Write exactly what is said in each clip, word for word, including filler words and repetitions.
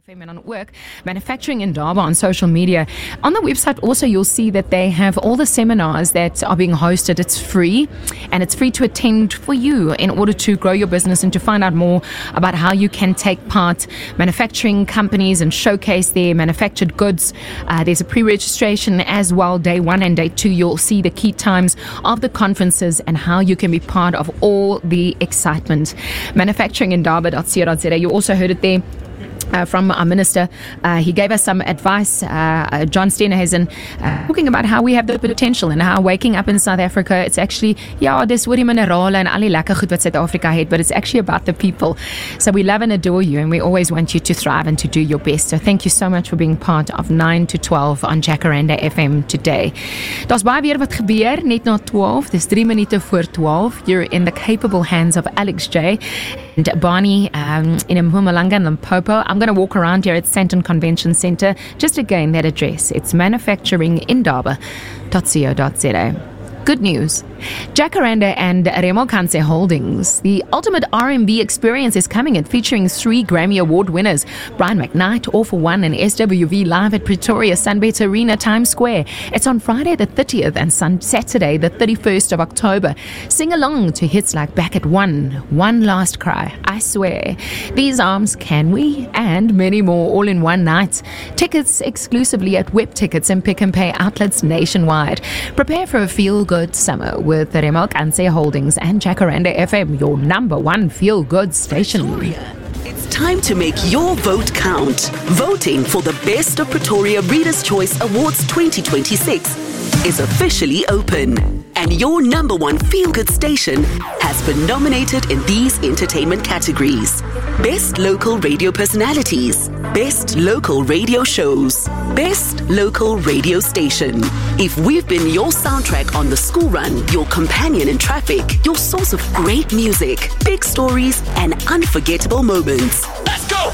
And on work, Manufacturing Indaba on social media. On the website also you'll see that they have all the seminars that are being hosted. It's free and it's free to attend for you in order to grow your business and to find out more about how you can take part. Manufacturing companies and showcase their manufactured goods. Uh, there's a pre-registration as well, day one and day two. You'll see the key times of the conferences and how you can be part of all the excitement. manufacturing indaba dot co dot za. You also heard it there. Uh, from our minister, uh, he gave us some advice, uh, uh, John Steenhuisen, uh, talking about how we have the potential and how waking up in South Africa, it's actually, ja, dis oor die minerale en al die lekker goed wat Suid-Afrika het, but it's actually about the people. So we love and adore you and we always want you to thrive and to do your best. So thank you so much for being part of nine to twelve on Jacaranda F M today. Daar's baie weer wat gebeur, net na twaalf, dis three minute voor twaalf. You're in the capable hands of Alex J. and Barney um, in Mpumalanga and Limpopo. I'm going to walk around here at Sandton Convention Centre. Just again, that address. It's manufacturing indaba dot co dot za. Good news. Jacaranda and Remo Kanse Holdings. The ultimate R and B experience is coming in, featuring three Grammy Award winners. Brian McKnight, All for One, and S W V live at Pretoria Sunbet Arena, Times Square. It's on Friday the thirtieth and sun- Saturday the thirty-first of October. Sing along to hits like Back at One, One Last Cry, I Swear, These Arms, Can We, and many more, all in one night. Tickets exclusively at Web Tickets and Pick and Pay outlets nationwide. Prepare for a feel-good summer with the Remo Kanse Holdings and Jacaranda F M, your number one feel-good station. Pretoria. It's time to make your vote count. Voting for the Best of Pretoria Readers' Choice Awards twenty twenty-six is officially open. And your number one feel-good station has been nominated in these entertainment categories. Best Local Radio Personalities, Best Local Radio Shows, Best Local Radio Station. If we've been your soundtrack on the school run, your companion in traffic, your source of great music, big stories, and unforgettable moments. Let's go!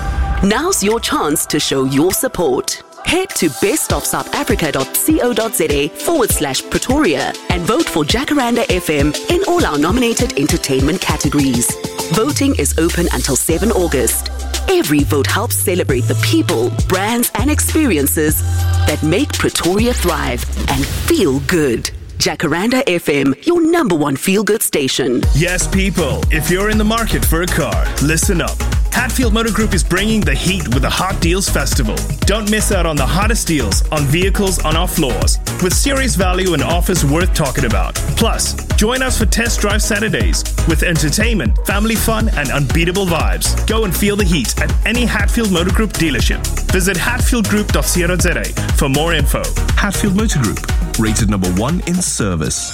Now's your chance to show your support. Head to best of south africa dot co dot za forward slash Pretoria and vote for Jacaranda F M in all our nominated entertainment categories. Voting is open until seventh of August. Every vote helps celebrate the people, brands, and experiences that make Pretoria thrive and feel good. Jacaranda F M, your number one feel-good station. Yes, people, if you're in the market for a car, listen up. Hatfield Motor Group is bringing the heat with the Hot Deals Festival. Don't miss out on the hottest deals on vehicles on our floors, with serious value and offers worth talking about. Plus, join us for Test Drive Saturdays with entertainment, family fun, and unbeatable vibes. Go and feel the heat at any Hatfield Motor Group dealership. Visit hatfield group dot co dot za for more info. Hatfield Motor Group, rated number one in service.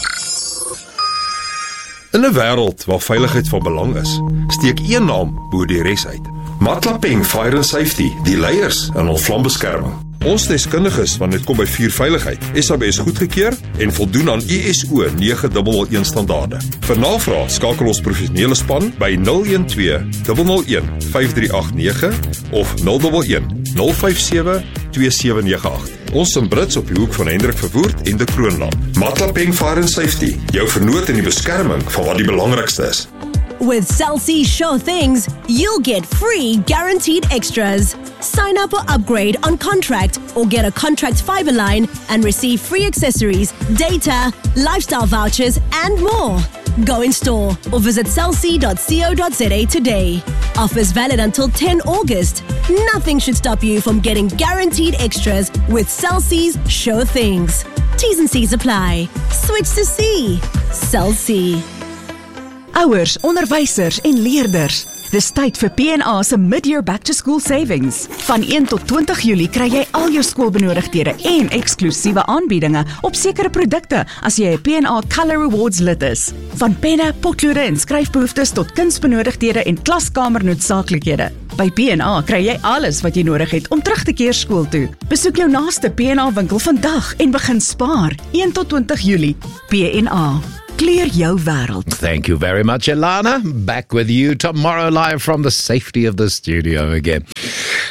In 'n wêreld waar veiligheid van belang is, steek een naam bo die res uit. Matlapeng Fire and Safety, die leiers in ons vlambeskerming. Ons deskundiges wanneer dit kom by vuurveiligheid, S A B S goedgekeur en voldoen aan I S O nege nul nul een standaarde. Vir navraag skakel ons professionele span by nul een twee nul nul een vyf drie agt nege of nul een een nul vyf sewe twee sewe nege agt. Ons in Brits op die hoek van Hendrik Verwoerd en de Kroonland. Matlapeng Fire and Safety, jou vernoot in die beskerming van wat die belangrikste is. With Cell C Sure Things, you'll get free guaranteed extras. Sign up or upgrade on contract or get a contract fiber line and receive free accessories, data, lifestyle vouchers and more. Go in store or visit cell c dot co dot za today. Offers valid until tenth of August. Nothing should stop you from getting guaranteed extras with Cell C's Sure Things. T's and C's apply. Switch to C. Cell C. Ouers, onderwysers en leerders. Dis tyd vir P en A se mid-year back-to-school savings. Van een tot twintig Julie kry jy al jou skoolbenodigdhede en eksklusiewe aanbiedinge op sekere produkte as jy 'n P en A Color Rewards lid is. Van penne, potloode en skryfbehoeftes tot kunsbenodigdhede en klaskamer noodsaaklikhede. By P en A kry jy alles wat jy nodig het om terug te keer skool toe. Besoek jou naaste P en A winkel vandag en begin spaar. een tot twintig Julie. P en A. Clear jou wêreld. Thank you very much, Elana. Back with you tomorrow live from the safety of the studio again.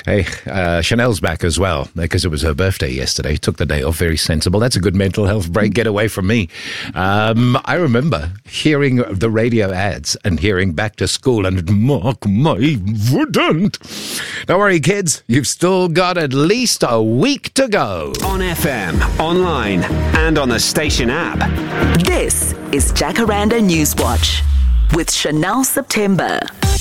Hey, uh, Chanel's back as well because it was her birthday yesterday. Took the day off, very sensible. That's a good mental health break. Get away from me. Um, I remember hearing the radio ads and hearing back to school and mark my wouldn't. Don't worry, kids. You've still got at least a week to go. On F M, online, and on the station app. This is Jacaranda Newswatch with Chanel September.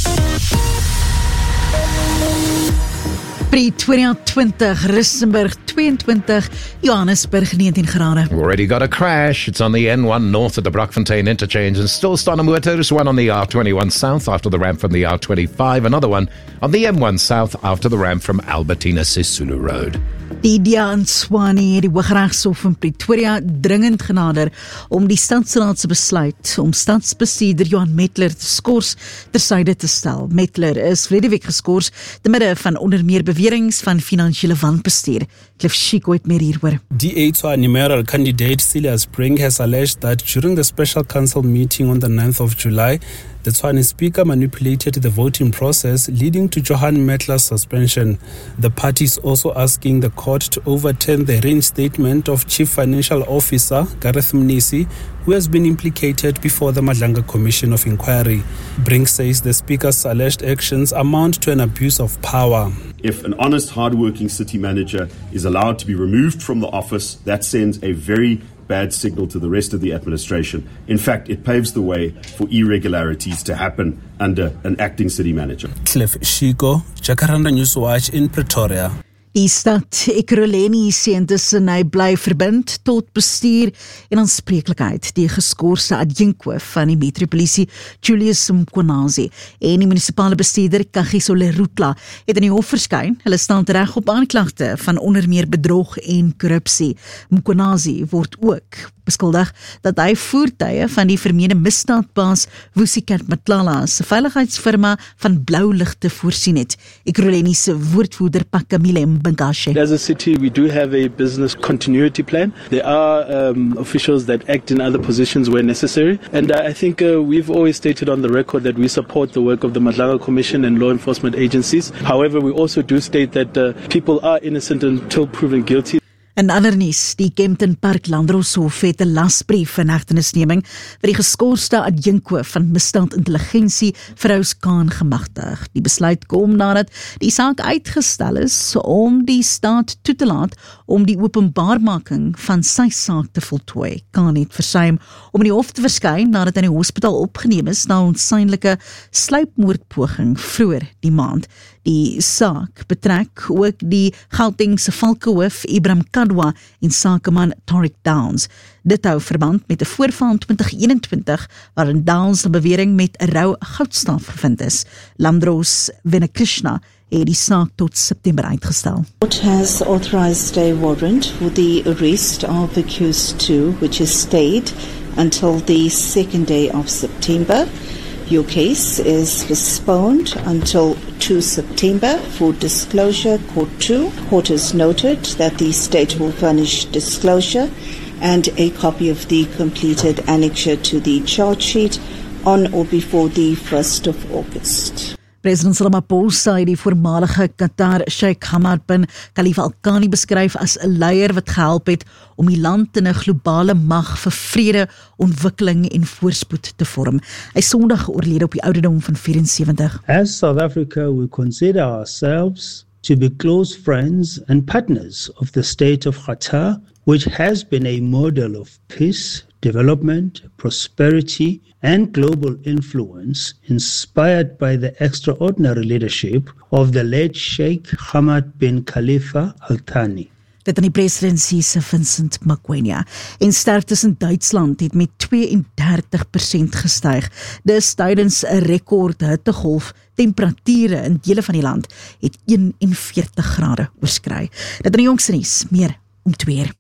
Pretoria twenty, Rissenburg twenty-two, Johannesburg nineteen grade. Already got a crash. It's on the N one north at the Brockfontein interchange and still staan motors. One on the R twenty-one south after the ramp from the R twenty-five. Another one on the M one south after the ramp from Albertina Sisulu Road. Die D A in Tshwane het die Hooggeregshof in Pretoria dringend genader om die Stadsraad se besluit om stadsbestuurder Johan Metler te skors tersyde te stel. Metler is verlede week geskors te midde van onder meer beweringe van finansiële wanbestuur. Cliff Chico het meer hieroor. D A Tshwane mayoral candidate Celia Spring has alleged that during the special council meeting on the ninth of July, the Tshwane speaker manipulated the voting process, leading to Johan Metler's suspension. The party is also asking the court to overturn the reinstatement of Chief Financial Officer Gareth Mnisi, who has been implicated before the Madlanga Commission of Inquiry. Brink says the speaker's alleged actions amount to an abuse of power. If an honest, hard-working city manager is allowed to be removed from the office, that sends a very bad signal to the rest of the administration. In fact, it paves the way for irregularities to happen under an acting city manager. Cliff Chico, Jacaranda Newswatch in Pretoria. Die stad Ekurhuleni sê intussen hy bly verbind tot bestuur en aanspreeklikheid die geskorste adjunkhoof van die metropolisie Julius Mkhwanazi en die munisipale bestuurder Kagiso Lerutla het in die hof verskyn. Hulle staan reg op aanklagte van onder meer bedrog en korrupsie. Mkhwanazi word ook beskuldig dat hy voertuie van die vermeende misdaadbaas Vusikat Matlala se veiligheidsfirma van blou ligte voorsien het. Ekurhuleni se woordvoerder Pakamile Mbangashe. As a city, we do have a business continuity plan. There are um, officials that act in other positions where necessary. And uh, I think uh, we've always stated on the record that we support the work of the Madlanga Commission and law enforcement agencies. However, we also do state that uh, people are innocent until proven guilty. In ander nuus, die Kempton Park Landdroshof het 'n lasbrief in hegtenisneming vir die geskorste adjunkhoof van misdaadintelligensie Vrous Kaan gemagtig. Die besluit kom nadat die saak uitgestel is om die staat toe te laat om die openbaarmaking van sy saak te voltooi. Kaan het versuim om in die hof te verskyn nadat hy in die hospitaal opgeneem is na 'n onsignelike sluipmoordpoging vroeër die maand. Die saak betrek ook die Gautengse valkehoof Ibrahim Kadwa en sakeman Tariq Downs. Dit hou verband met 'n voorval in twintig eenentwintig waarin Downs 'n bewering met 'n rou goudstaaf gevind is. Lamdros Venakrishna het die saak tot September uitgestel. The court has authorized a warrant for the arrest of accused two, which is stayed until the second day of September. Your case is postponed until the second of September for disclosure, Court two. Court has noted that the state will furnish disclosure and a copy of the completed annexure to the charge sheet on or before the first of August. President Ramaphosa het die voormalige Qatar Sheikh Hamad bin Khalifa Al Thani beskryf as 'n leier wat gehelp het om die land in 'n globale mag vir vrede, ontwikkeling en voorspoed te vorm. Hy is Sondag oorlede op die ouderdom van vierentseventig. As South Africa, we consider ourselves to be close friends and partners of the state of Qatar, which has been a model of peace, development, prosperity, and global influence inspired by the extraordinary leadership of the late Sheikh Hamad bin Khalifa Al Thani. Dit aan die presidentsie se Vincent Magwenya. En sterftes in Duitsland het met tweeëndertig persent gestyg. Dis tydens 'n rekord hittegolf. Temperature in dele van die land het eenenveertig grade oorskry. Dit aan die jongste nuus, meer om twee uur.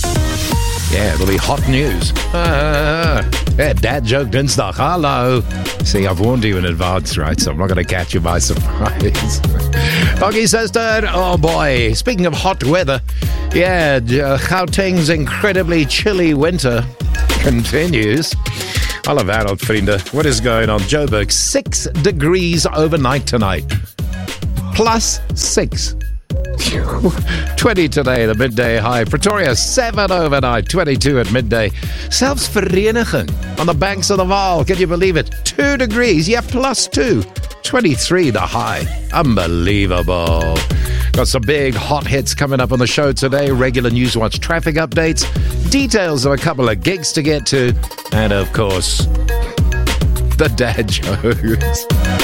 Yeah, it'll be hot news. Uh, yeah, dad joke Dinsdag. Hello. See, I've warned you in advance, right? So I'm not going to catch you by surprise. Doggy sister, oh boy. Speaking of hot weather, yeah, uh, Gauteng's incredibly chilly winter continues. Hallo wêreldvriende, what is going on? Joburg, six degrees overnight tonight. plus six. twenty today, the midday high. Pretoria, seven overnight, twenty-two at midday. Selfs Vereniging on the banks of the Vaal. Can you believe it? Two degrees. Yeah, plus two. twenty-three the high. Unbelievable. Got some big hot hits coming up on the show today. Regular Newswatch traffic updates. Details of a couple of gigs to get to. And, of course, the dad jokes.